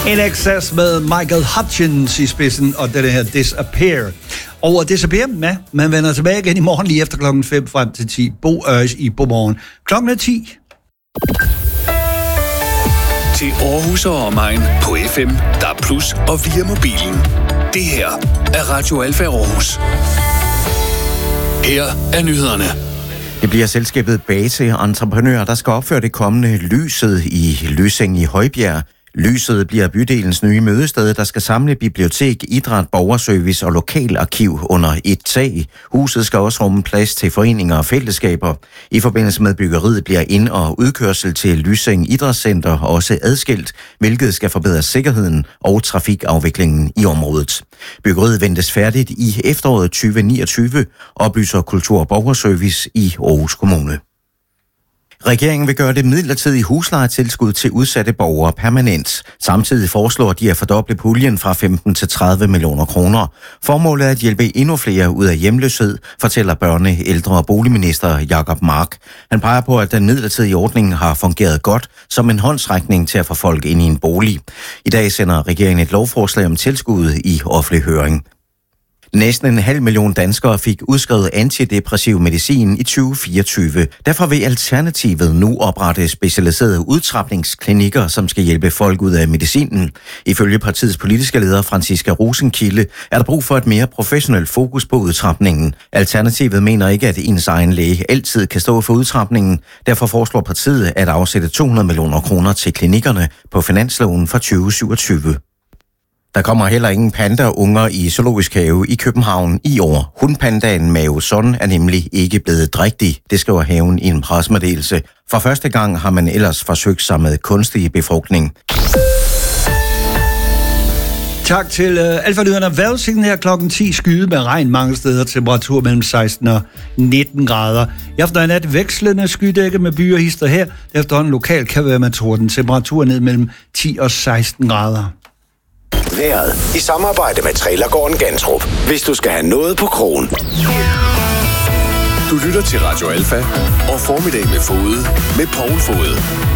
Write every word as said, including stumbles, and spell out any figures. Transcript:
N X S med Michael Hutchins i spidsen, og det her Disappear. Og Disappear, ja, man vender tilbage igen i morgen lige efter klokken fem frem til ti. Bo Ørs i Bomorgen. Klokken er ti. Til Aarhus og omegn på F M, D A B plus, og via mobilen. Det her er Radio Alfa Aarhus. Her er nyhederne. Det bliver selskabet Base Entreprenør, der skal opføre det kommende Lyset i Løsing i Højbjerg. Lyset bliver bydelens nye mødested, der skal samle bibliotek, idræt, borgerservice og lokalarkiv under et tag. Huset skal også rumme plads til foreninger og fællesskaber. I forbindelse med byggeriet bliver ind- og udkørsel til Lysing Idrætscenter også adskilt, hvilket skal forbedre sikkerheden og trafikafviklingen i området. Byggeriet ventes færdigt i efteråret tyve niogtyve, oplyser Kultur- og Borgerservice i Aarhus Kommune. Regeringen vil gøre det midlertidige huslejetilskud til udsatte borgere permanent. Samtidig foreslår de at fordoble puljen fra femten til tredive millioner kroner. Formålet er at hjælpe endnu flere ud af hjemløshed, fortæller børne-, ældre- og boligminister Jacob Mark. Han peger på, at den midlertidige ordning har fungeret godt som en håndsrækning til at få folk ind i en bolig. I dag sender regeringen et lovforslag om tilskuddet i offentlig høring. Næsten en halv million danskere fik udskrevet antidepressiv medicin i tyve fireogtyve. Derfor vil Alternativet nu oprette specialiserede udtrapningsklinikker, som skal hjælpe folk ud af medicinen. Ifølge partiets politiske leder Franciska Rosenkilde er der brug for et mere professionelt fokus på udtrapningen. Alternativet mener ikke, at ens egen læge altid kan stå for udtrapningen. Derfor foreslår partiet at afsætte to hundrede millioner kroner til klinikkerne på finansloven for tyve syvogtyve. Der kommer heller ingen panda-unger i Zoologisk Have i København i år. Hundpandaen Mao Son er nemlig ikke blevet drægtig, det skriver haven i en pressemeddelelse. For første gang har man ellers forsøgt sig med kunstig befrugtning. Tak til uh, Alfa-lyderne. Vejrudsigten her klokken ti, skyde med regn mange steder, temperatur mellem seksten og nitten grader. I aften og nat vekslende skydække med byer hister her. Efterhånden lokalt kan være med torden. Temperatur ned mellem ti og seksten grader. Vejret i samarbejde med Trailergården Gantrup. Hvis du skal have noget på krogen. Du lytter til Radio Alfa og Formiddag med Fode med Poul Fode.